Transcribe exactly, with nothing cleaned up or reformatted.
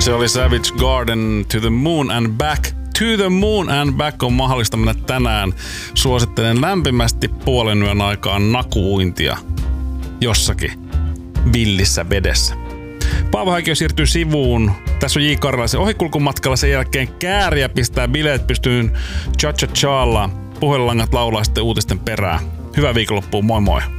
Se oli Savage Garden, To the Moon and Back. To the Moon and Back on mahdollista mennä tänään. Suosittelen lämpimästi puolen yön aikaan nakuuintia jossakin villissä vedessä. Paavo Häikkiö siirtyy sivuun. Tässä on J. Karjalaisen ohikulkumatkalla. Sen jälkeen Kääriä pistää bileet pystyyn cha cha challa. Puhelinlangat laulaa sitten uutisten perään. Hyvää viikonloppua, moi moi!